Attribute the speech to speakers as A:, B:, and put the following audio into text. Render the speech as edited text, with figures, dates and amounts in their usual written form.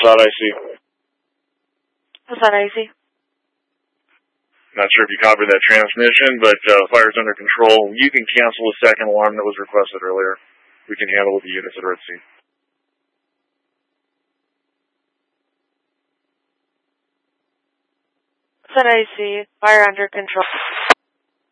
A: IC.
B: What's that, IC?
A: Not sure if you copied that transmission, but fire's under control. You can cancel the second alarm that was requested earlier. We can handle with the units at Red Sea.
B: What's that, IC? Fire under control.